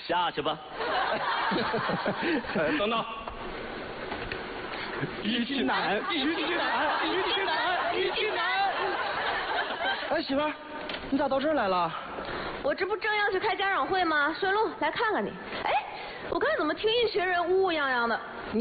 下去吧。 等等。 于金南，于金南，于金南，于金南。 哎，媳妇儿，你咋到这儿来了？ 我这不正要去开家长会吗？顺路来看看你。哎，我刚才怎么听一群人乌乌泱泱的？